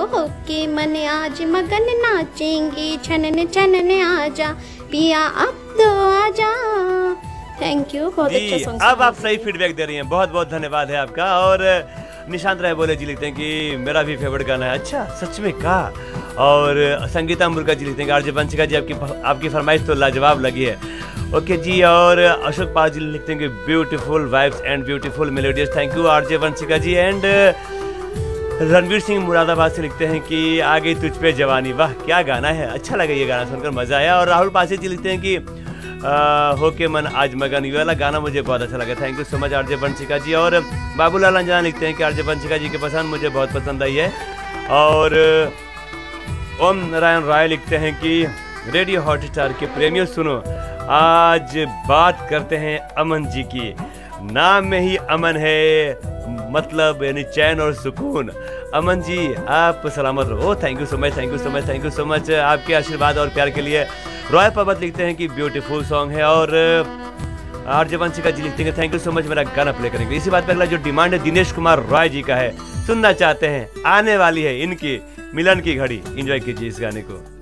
होके मन आज मगन नाचेंगे, छनने छनने आजा पिया अब तो आजा। थैंक यू, बहुत अच्छा सॉन्ग। अब आप सही फीडबैक दे रही हैं, बहुत बहुत धन्यवाद है आपका। और निशांत राय बोले जी लिखते हैं कि मेरा भी फेवरेट गाना है। अच्छा, सच में का। और संगीता मुर्गा जी लिखते हैं कि आरजे वंशिका जी आपकी फरमाइश तो लाजवाब लगी है। ओके जी। और अशोक पाल जी लिखते हैं कि beautiful vibes and beautiful melodious. Thank you RJ Vanshika ji. And Ranveer Singh Moradabad से लिखते हैं कि आ गई तुझ पे जवानी। वाह क्या गाना है, अच्छा लगा ये गाना सुनकर, मजा आया। और राहुल पासी जी लिखते हैं कि होके मन आज मगन, ये वाला गाना मुझे बहुत अच्छा लगा। Thank you so much RJ Vanshika जी। और बाबूलाल अंजना लिखते हैं कि आरजे वंशिका जी की पसंद मुझे बहुत पसंद आई है। और ओम नारायण राय लिखते हैं कि रेडियो हॉटस्टार के प्रेमियों सुनो, आज बात करते हैं अमन जी की। नाम में ही अमन है, मतलब यानी चैन और सुकून। अमन जी आप सलामत रहो। Thank you so much, thank you so much, thank you so much आपके आशीर्वाद और प्यार के लिए। रॉय पर्वत लिखते हैं कि ब्यूटीफुल सॉन्ग है। और आरजे वंशिका जी लिखते हैं थैंक यू सो मच, मेरा गाना प्ले करेंगे। इसी बात पर अगला जो डिमांड है दिनेश कुमार रॉय जी का है, सुनना चाहते हैं, आने वाली है इनकी मिलन की घड़ी। एंजॉय कीजिए इस गाने को।